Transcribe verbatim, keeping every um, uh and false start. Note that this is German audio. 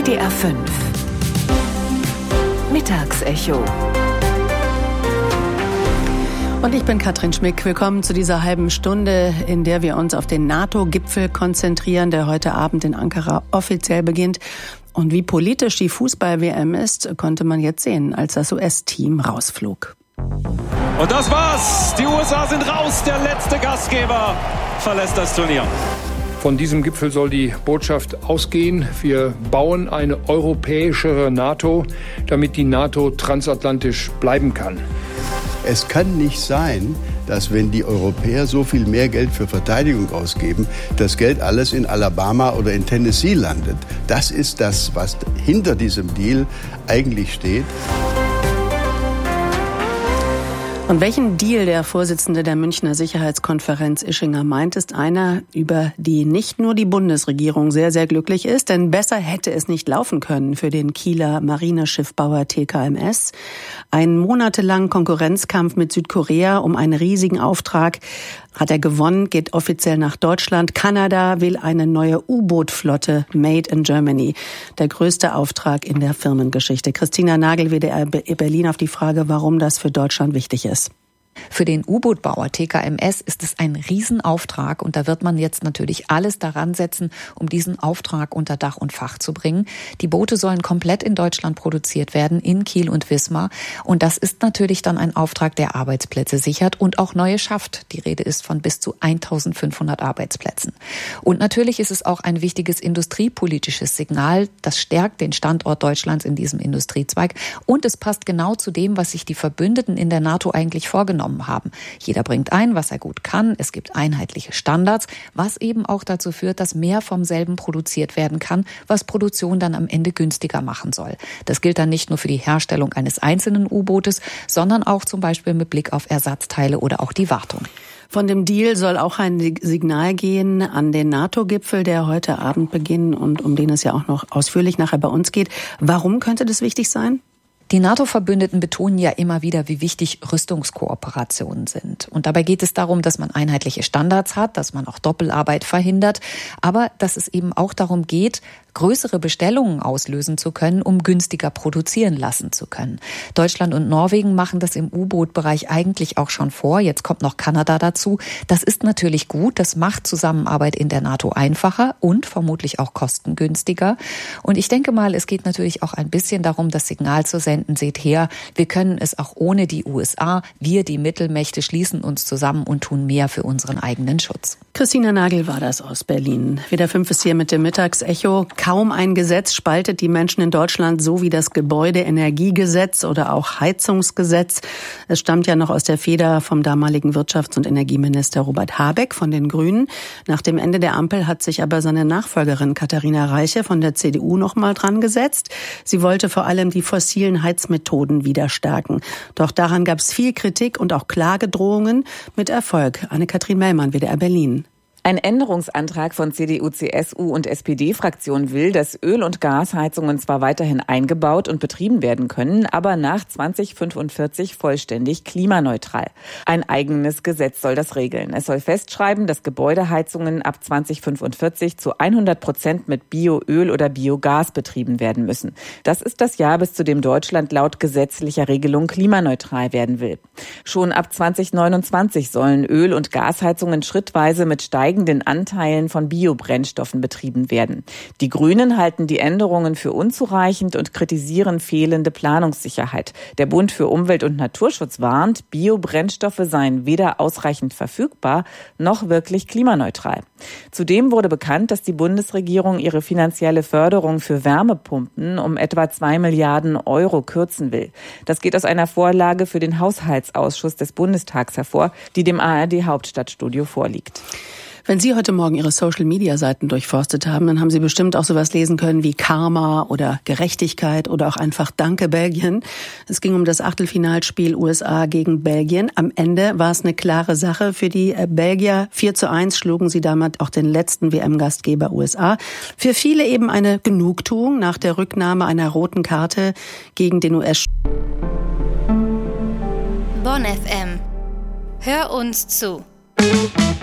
D R fünf Mittagsecho. Und ich bin Katrin Schmick. Willkommen zu dieser halben Stunde, in der wir uns auf den NATO-Gipfel konzentrieren, der heute Abend in Ankara offiziell beginnt. Und wie politisch die Fußball-W M ist, konnte man jetzt sehen, als das U S-Team rausflog. Und das war's. Die U S A sind raus. Der letzte Gastgeber verlässt das Turnier. Von diesem Gipfel soll die Botschaft ausgehen: Wir bauen eine europäischere NATO, damit die NATO transatlantisch bleiben kann. Es kann nicht sein, dass, wenn die Europäer so viel mehr Geld für Verteidigung ausgeben, das Geld alles in Alabama oder in Tennessee landet. Das ist das, was hinter diesem Deal eigentlich steht. Und welchen Deal der Vorsitzende der Münchner Sicherheitskonferenz Ischinger meint, ist einer, über die nicht nur die Bundesregierung sehr, sehr glücklich ist, denn besser hätte es nicht laufen können für den Kieler Marineschiffbauer T K M S. Einen monatelangen Konkurrenzkampf mit Südkorea um einen riesigen Auftrag hat er gewonnen, geht offiziell nach Deutschland. Kanada will eine neue U-Boot-Flotte made in Germany. Der größte Auftrag in der Firmengeschichte. Christina Nagel, W D R Berlin, auf die Frage, warum das für Deutschland wichtig ist. Für den U-Boot-Bauer T K M S ist es ein Riesenauftrag und da wird man jetzt natürlich alles daran setzen, um diesen Auftrag unter Dach und Fach zu bringen. Die Boote sollen komplett in Deutschland produziert werden, in Kiel und Wismar, und das ist natürlich dann ein Auftrag, der Arbeitsplätze sichert und auch neue schafft. Die Rede ist von bis zu eintausendfünfhundert Arbeitsplätzen. Und natürlich ist es auch ein wichtiges industriepolitisches Signal, das stärkt den Standort Deutschlands in diesem Industriezweig und es passt genau zu dem, was sich die Verbündeten in der NATO eigentlich vorgenommen haben. Jeder bringt ein, was er gut kann. Es gibt einheitliche Standards, was eben auch dazu führt, dass mehr vom selben produziert werden kann, was Produktion dann am Ende günstiger machen soll. Das gilt dann nicht nur für die Herstellung eines einzelnen U-Bootes, sondern auch zum Beispiel mit Blick auf Ersatzteile oder auch die Wartung. Von dem Deal soll auch ein Signal gehen an den NATO-Gipfel, der heute Abend beginnt und um den es ja auch noch ausführlich nachher bei uns geht. Warum könnte das wichtig sein? Die NATO-Verbündeten betonen ja immer wieder, wie wichtig Rüstungskooperationen sind. Und dabei geht es darum, dass man einheitliche Standards hat, dass man auch Doppelarbeit verhindert, aber dass es eben auch darum geht, größere Bestellungen auslösen zu können, um günstiger produzieren lassen zu können. Deutschland und Norwegen machen das im U-Boot-Bereich eigentlich auch schon vor. Jetzt kommt noch Kanada dazu. Das ist natürlich gut. Das macht Zusammenarbeit in der NATO einfacher und vermutlich auch kostengünstiger. Und ich denke mal, es geht natürlich auch ein bisschen darum, das Signal zu senden: Seht her, wir können es auch ohne die U S A. Wir, die Mittelmächte, schließen uns zusammen und tun mehr für unseren eigenen Schutz. Christina Nagel war das aus Berlin. W D R fünf ist hier mit dem Mittagsecho. Kaum ein Gesetz spaltet die Menschen in Deutschland so wie das Gebäudeenergiegesetz oder auch Heizungsgesetz. Es stammt ja noch aus der Feder vom damaligen Wirtschafts- und Energieminister Robert Habeck von den Grünen. Nach dem Ende der Ampel hat sich aber seine Nachfolgerin Katharina Reiche von der C D U noch mal dran gesetzt. Sie wollte vor allem die fossilen Heizmethoden wieder stärken. Doch daran gab es viel Kritik und auch Klagedrohungen mit Erfolg. Anne-Kathrin Mellmann, W D R Berlin. Ein Änderungsantrag von C D U, C S U und S P D-Fraktion will, dass Öl- und Gasheizungen zwar weiterhin eingebaut und betrieben werden können, aber nach zweitausendfünfundvierzig vollständig klimaneutral. Ein eigenes Gesetz soll das regeln. Es soll festschreiben, dass Gebäudeheizungen ab zweitausendfünfundvierzig zu hundert Prozent mit Bioöl oder Biogas betrieben werden müssen. Das ist das Jahr, bis zu dem Deutschland laut gesetzlicher Regelung klimaneutral werden will. Schon ab zweitausendneunundzwanzig sollen Öl- und Gasheizungen schrittweise mit steigenden Anteilen von Biobrennstoffen betrieben werden. Die Grünen halten die Änderungen für unzureichend und kritisieren fehlende Planungssicherheit. Der Bund für Umwelt und Naturschutz warnt, Biobrennstoffe seien weder ausreichend verfügbar noch wirklich klimaneutral. Zudem wurde bekannt, dass die Bundesregierung ihre finanzielle Förderung für Wärmepumpen um etwa zwei Milliarden Euro kürzen will. Das geht aus einer Vorlage für den Haushaltsausschuss des Bundestags hervor, die dem A R D-Hauptstadtstudio vorliegt. Wenn Sie heute Morgen Ihre Social-Media-Seiten durchforstet haben, dann haben Sie bestimmt auch sowas lesen können wie Karma oder Gerechtigkeit oder auch einfach Danke Belgien. Es ging um das Achtelfinalspiel U S A gegen Belgien. Am Ende war es eine klare Sache für die Belgier. vier zu eins schlugen sie damit auch den letzten W M-Gastgeber U S A. Für viele eben eine Genugtuung nach der Rücknahme einer roten Karte gegen den U S Bonn F M. Hör uns zu.